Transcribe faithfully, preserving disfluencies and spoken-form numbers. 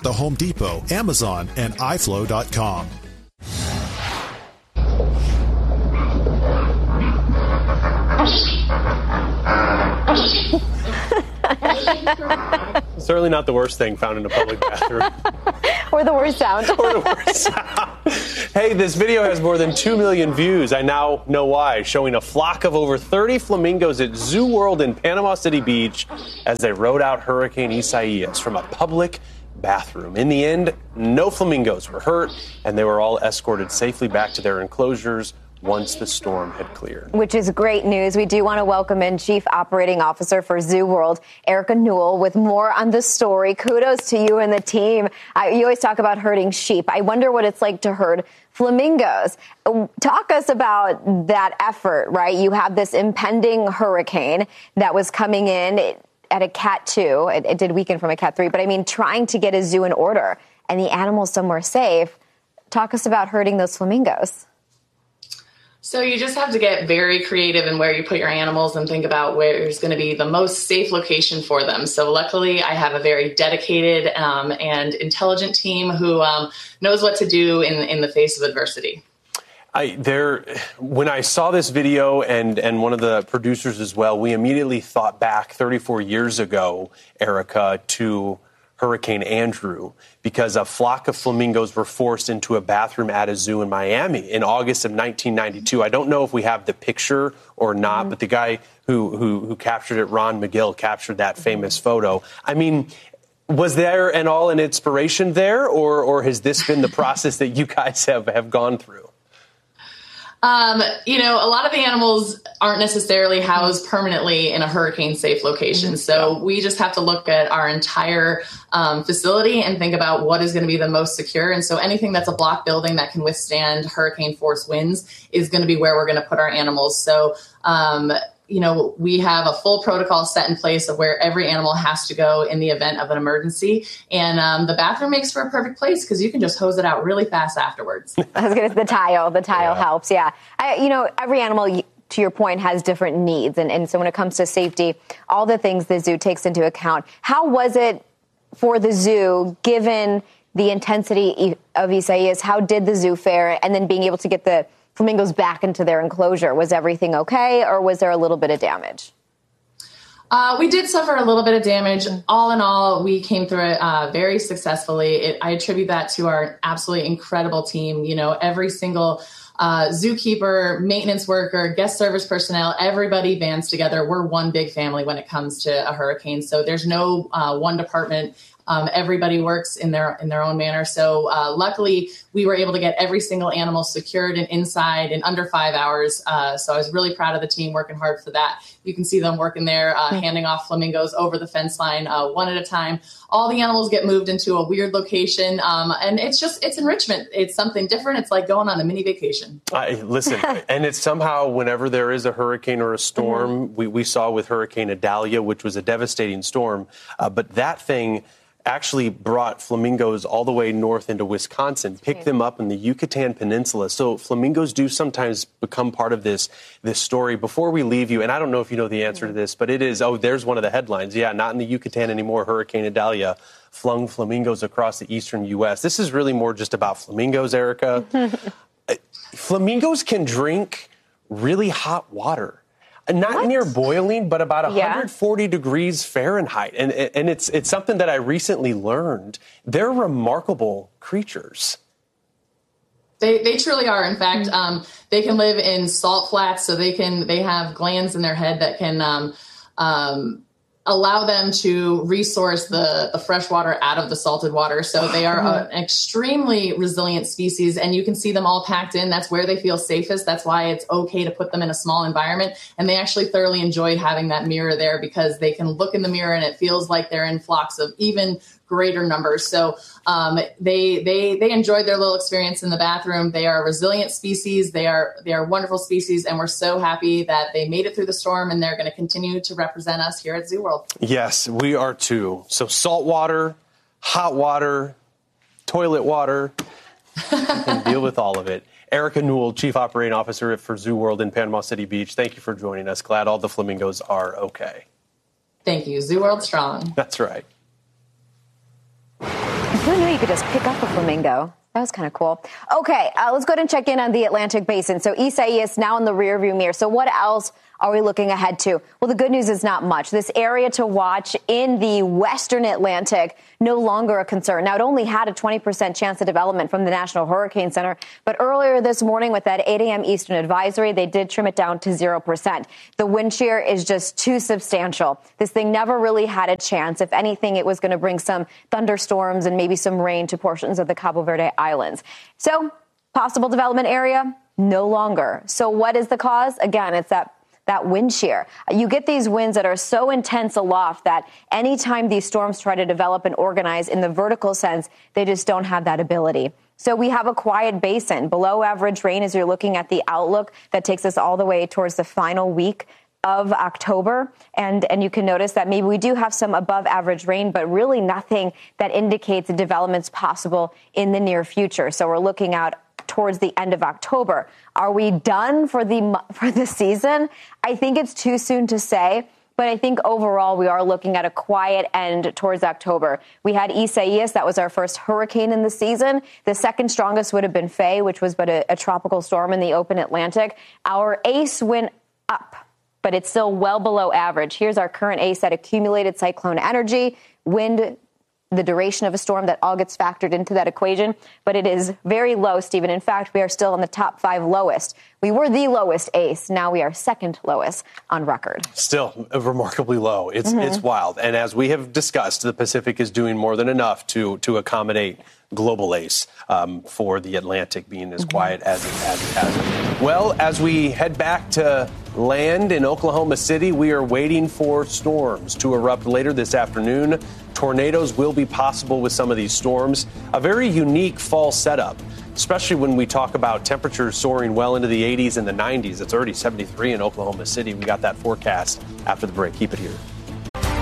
the Home Depot, Amazon, and i flow dot com. Certainly not the worst thing found in a public bathroom. Or the worst sound. Or the worst sound. Hey, this video has more than two million views. I now know why. Showing a flock of over thirty flamingos at Zoo World in Panama City Beach as they rode out Hurricane Isaias from a public bathroom. In the end, no flamingos were hurt, and they were all escorted safely back to their enclosures once the storm had cleared. Which is great news. We do want to welcome in Chief Operating Officer for Zoo World, Erica Newell, with more on the story. Kudos to you and the team. Uh, you always talk about herding sheep. I wonder what it's like to herd flamingos. Talk us about that effort, right? You have this impending hurricane that was coming in at a Cat two. It, it did weaken from a Cat three. But I mean, trying to get a zoo in order and the animals somewhere safe. Talk us about herding those flamingos. So you just have to get very creative in where you put your animals and think about where's going to be the most safe location for them. So luckily, I have a very dedicated um, and intelligent team who um, knows what to do in, in the face of adversity. I, there, when I saw this video and, and one of the producers as well, we immediately thought back thirty-four years ago, Erica, to Hurricane Andrew, because a flock of flamingos were forced into a bathroom at a zoo in Miami in August of nineteen ninety-two. I don't know if we have the picture or not, mm-hmm. but the guy who, who, who captured it, Ron McGill, captured that famous photo. I mean, was there an all an inspiration there, or, or has this been the process that you guys have, have gone through? Um, you know, a lot of the animals aren't necessarily housed permanently in a hurricane-safe location. So we just have to look at our entire um, facility and think about what is going to be the most secure. And so anything that's a block building that can withstand hurricane-force winds is going to be where we're going to put our animals. So, um, you know, we have a full protocol set in place of where every animal has to go in the event of an emergency. And um, the bathroom makes for a perfect place because you can just hose it out really fast afterwards. I was going to say the tile. The tile Yeah. helps. Yeah. I, you know, every animal, to your point, has different needs. And, and so when it comes to safety, all the things the zoo takes into account. How was it for the zoo, given the intensity of Isaias? How did the zoo fare? And then being able to get the flamingos back into their enclosure. Was everything okay, or was there a little bit of damage? Uh, we did suffer a little bit of damage. All in all, we came through it uh, very successfully. It, I attribute that to our absolutely incredible team. You know, every single uh, zookeeper, maintenance worker, guest service personnel, everybody bands together. We're one big family when it comes to a hurricane. So there's no uh, one department. Um, everybody works in their in their own manner. So uh, luckily, we were able to get every single animal secured and inside in under five hours. Uh, so I was really proud of the team working hard for that. You can see them working there, uh, mm-hmm. handing off flamingos over the fence line uh, one at a time. All the animals get moved into a weird location. Um, and it's just it's enrichment. It's something different. It's like going on a mini vacation. I, listen, and it's somehow whenever there is a hurricane or a storm, mm-hmm. we, we saw with Hurricane Idalia, which was a devastating storm. Uh, but that thing actually brought flamingos all the way north into Wisconsin, picked them up in the Yucatan Peninsula. So flamingos do sometimes become part of this this story. Before we leave you, and I don't know if you know the answer to this, but it is, oh, there's one of the headlines. Yeah, not in the Yucatan anymore. Hurricane Idalia flung flamingos across the eastern U S. This is really more just about flamingos, Erica. Flamingos can drink really hot water. Not what? Near boiling, but about one hundred forty yeah. degrees Fahrenheit. And, and it's it's something that I recently learned. They're remarkable creatures. They they truly are. In fact, um, they can live in salt flats, so they can they have glands in their head that can um, um, allow them to resource the, the fresh water out of the salted water. So they are a, an extremely resilient species, and you can see them all packed in. That's where they feel safest. That's why it's okay to put them in a small environment. And they actually thoroughly enjoyed having that mirror there because they can look in the mirror and it feels like they're in flocks of even greater numbers. So um, they they they enjoyed their little experience in the bathroom. They are a resilient species. They are they are wonderful species, and we're so happy that they made it through the storm, and they're going to continue to represent us here at Zoo World. Yes, we are too. So salt water, hot water, toilet water, and deal with all of it. Erica Newell, Chief Operating Officer for Zoo World in Panama City Beach. Thank you for joining us. Glad all the flamingos are okay. Thank you. Zoo World strong. That's right. Who knew you could just pick up a flamingo? That was kind of cool. Okay, uh, let's go ahead and check in on the Atlantic Basin. So Isaias now in the rearview mirror. So what else are we looking ahead to? Well, the good news is not much. This area to watch in the western Atlantic, no longer a concern. Now, it only had a twenty percent chance of development from the National Hurricane Center. But earlier this morning with that eight a.m. Eastern advisory, they did trim it down to zero percent. The wind shear is just too substantial. This thing never really had a chance. If anything, it was going to bring some thunderstorms and maybe some rain to portions of the Cabo Verde Islands. So possible development area, no longer. So what is the cause? Again, it's that that wind shear. You get these winds that are so intense aloft that anytime these storms try to develop and organize in the vertical sense, they just don't have that ability. So we have a quiet basin, below average rain as you're looking at the outlook that takes us all the way towards the final week of October. And, and you can notice that maybe we do have some above average rain, but really nothing that indicates the development's possible in the near future. So we're looking out towards the end of October. Are we done for the for the season? I think it's too soon to say, but I think overall we are looking at a quiet end towards October. We had Isaias, that was our first hurricane in the season. The second strongest would have been Faye, which was but a, a tropical storm in the open Atlantic. Our ace went up, but it's still well below average. Here's our current ace at accumulated cyclone energy, wind, the duration of a storm, that all gets factored into that equation. But it is very low, Stephen. In fact, we are still in the top five lowest. We were the lowest ace. Now we are second lowest on record. Still remarkably low. It's mm-hmm. it's wild. And as we have discussed, the Pacific is doing more than enough to to accommodate global ace um, for the Atlantic being as mm-hmm. quiet as it, as it has. Well, as we head back to land in Oklahoma City, we are waiting for storms to erupt later this afternoon. Tornadoes will be possible with some of these storms. A very unique fall setup, especially when we talk about temperatures soaring well into the eighties and the nineties. It's already seventy-three in Oklahoma City. We got that forecast after the break. Keep it here.